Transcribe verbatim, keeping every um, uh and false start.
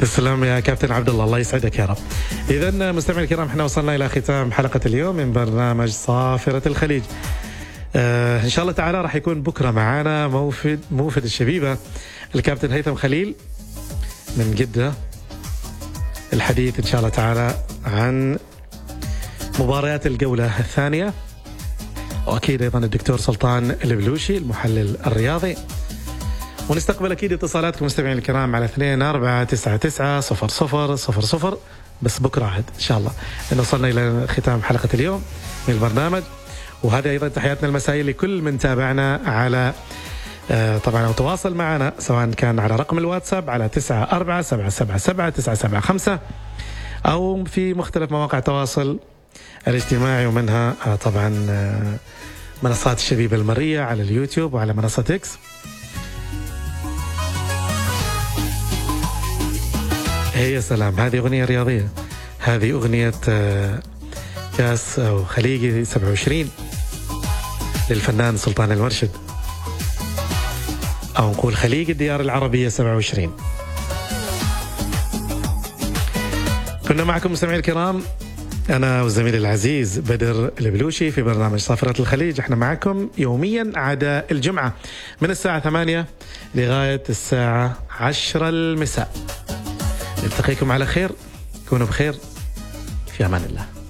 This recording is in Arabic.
تسلم يا كابتن عبد الله، الله يسعدك يا رب. إذا مستمعينا الكرام، احنا وصلنا إلى ختام حلقة اليوم من برنامج صافرة الخليج. آه إن شاء الله تعالى راح يكون بكرة معانا موفد موفد الشبيبة الكابتن هيثم خليل من جدة، الحديث إن شاء الله تعالى عن مباريات الجولة الثانية، وأكيد أيضا الدكتور سلطان البلوشي المحلل الرياضي. ونستقبل أكيد اتصالاتكم مستمعين الكرام على اثنين أربعة تسعة تسعة صفر صفر صفر صفر، بس بكرة عاد إن شاء الله. إن وصلنا إلى ختام حلقة اليوم من البرنامج، وهذا أيضا تحياتنا المسائية لكل من تابعنا على آه طبعا أو تواصل معنا، سواء كان على رقم الواتساب على تسعة أربعة سبعة سبعة سبعة تسعة سبعة خمسة أو في مختلف مواقع التواصل الاجتماعي، ومنها آه طبعا آه منصات الشبيبة المرية على اليوتيوب وعلى منصة إكس. هي سلام، هذه أغنية رياضية، هذه أغنية آه كاس أو خليجي سبعة وعشرين للفنان سلطان المرشد، أو نقول خليج الديار العربية سبعة وعشرين. كنا معكم مستمعي الكرام، أنا والزميل العزيز بدر البلوشي في برنامج صافرة الخليج. احنا معكم يوميا عدا الجمعة من الساعة ثمانية لغاية الساعة عشرة المساء. نلتقيكم على خير، كونوا بخير، في أمان الله.